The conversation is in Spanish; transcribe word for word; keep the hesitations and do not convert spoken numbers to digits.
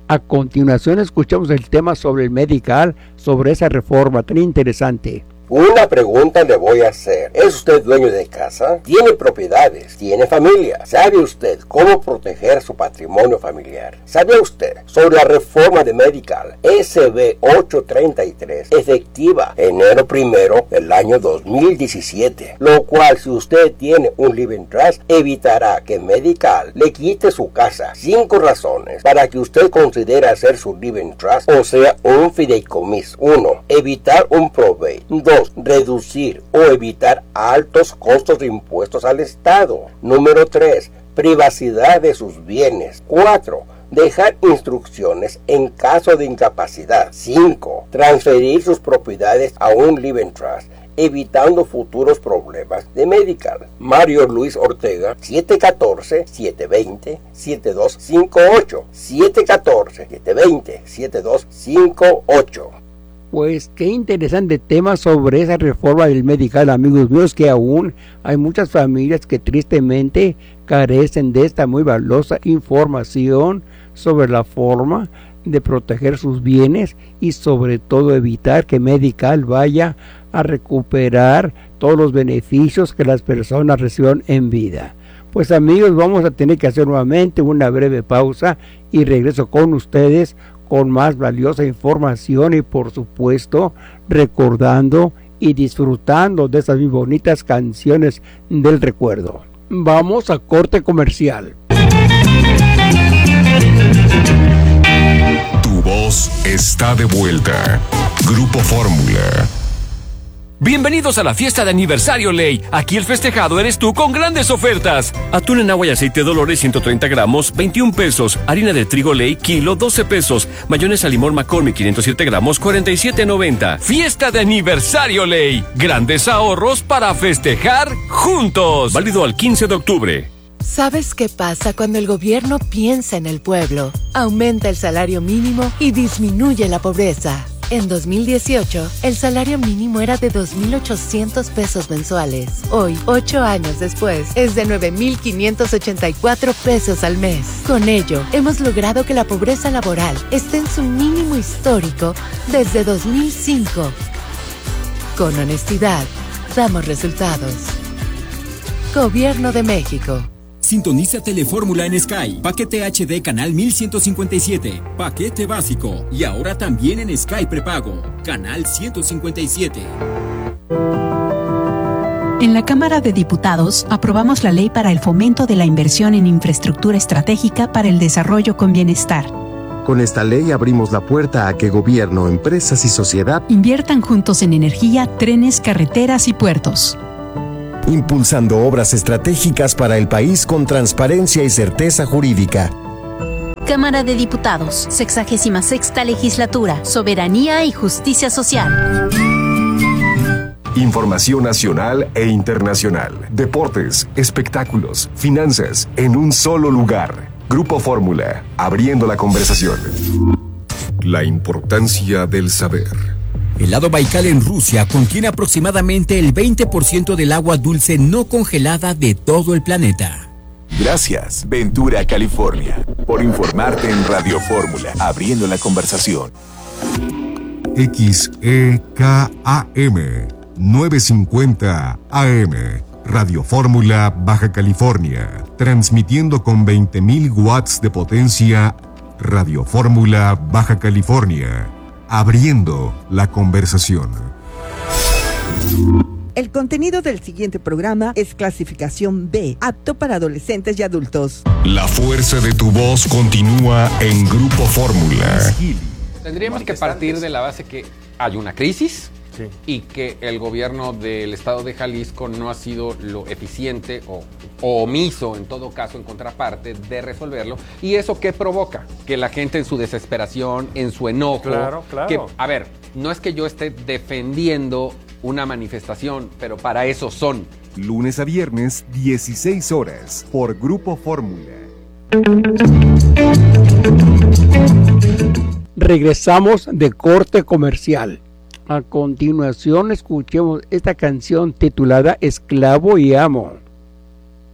A continuación escuchamos el tema sobre el Medical, sobre esa reforma tan interesante. Una pregunta le voy a hacer. ¿Es usted dueño de casa? ¿Tiene propiedades? ¿Tiene familia? ¿Sabe usted cómo proteger su patrimonio familiar? ¿Sabe usted sobre la reforma de Medical S B ochocientos treinta y tres, efectiva enero primero del año dos mil diecisiete? Lo cual, si usted tiene un living trust, evitará que Medical le quite su casa. Cinco razones para que usted considere hacer su living trust, o sea, un fideicomiso. uno. Evitar un probate. dos. Reducir o evitar altos costos de impuestos al Estado. Número tres. Privacidad de sus bienes. cuatro. Dejar instrucciones en caso de incapacidad. cinco. Transferir sus propiedades a un living trust, evitando futuros problemas de Medical. Mario Luis Ortega, siete uno cuatro, siete dos cero, siete dos cinco ocho. siete uno cuatro, siete dos cero, siete dos cinco ocho. Pues qué interesante tema sobre esa reforma del Medical, amigos míos, que aún hay muchas familias que tristemente carecen de esta muy valiosa información sobre la forma de proteger sus bienes y sobre todo evitar que Medical vaya a recuperar todos los beneficios que las personas reciban en vida. Pues amigos, vamos a tener que hacer nuevamente una breve pausa y regreso con ustedes con más valiosa información y por supuesto recordando y disfrutando de estas muy bonitas canciones del recuerdo. Vamos a corte comercial. Tu voz está de vuelta. Grupo Fórmula. Bienvenidos a la fiesta de aniversario Ley. Aquí el festejado eres tú con grandes ofertas. Atún en agua y aceite Dolores ciento treinta gramos, veintiún pesos. Harina de trigo Ley, kilo, doce pesos. Mayonesa limón McCormick, quinientos siete gramos, cuarenta y siete noventa. Fiesta de aniversario Ley. Grandes ahorros para festejar juntos. Válido al quince de octubre. ¿Sabes qué pasa cuando el gobierno piensa en el pueblo? Aumenta el salario mínimo y disminuye la pobreza. En dos mil dieciocho, el salario mínimo era de dos mil ochocientos pesos mensuales. Hoy, ocho años después, es de nueve mil quinientos ochenta y cuatro pesos al mes. Con ello, hemos logrado que la pobreza laboral esté en su mínimo histórico desde dos mil cinco. Con honestidad, damos resultados. Gobierno de México. Sintoniza Telefórmula en Sky. Paquete H D canal mil ciento cincuenta y siete. Paquete básico. Y ahora también en Sky prepago. Canal ciento cincuenta y siete. En la Cámara de Diputados aprobamos la ley para el fomento de la inversión en infraestructura estratégica para el desarrollo con bienestar. Con esta ley abrimos la puerta a que gobierno, empresas y sociedad inviertan juntos en energía, trenes, carreteras y puertos. Impulsando obras estratégicas para el país con transparencia y certeza jurídica. Cámara de Diputados, sexagésima sexta legislatura, soberanía y justicia social. Información nacional e internacional, deportes, espectáculos, finanzas, en un solo lugar. Grupo Fórmula, abriendo la conversación. La importancia del saber. El lago Baikal en Rusia contiene aproximadamente el veinte por ciento del agua dulce no congelada de todo el planeta. Gracias, Ventura, California, por informarte en Radio Fórmula, abriendo la conversación. X E K A M novecientos cincuenta A M, Radio Fórmula, Baja California, transmitiendo con veinte mil watts de potencia. Radio Fórmula, Baja California. Abriendo la conversación. El contenido del siguiente programa es clasificación B, apto para adolescentes y adultos. La fuerza de tu voz continúa en Grupo Fórmula. Tendríamos que partir de la base que hay una crisis, sí, y que el gobierno del estado de Jalisco no ha sido lo eficiente o, o omiso, en todo caso, en contraparte, de resolverlo. ¿Y eso qué provoca? Que la gente en su desesperación, en su enojo... Claro, claro. Que, a ver, no es que yo esté defendiendo una manifestación, pero para eso son. Lunes a viernes, dieciséis horas, por Grupo Fórmula. Regresamos de corte comercial. A continuación escuchemos esta canción titulada Esclavo y Amo.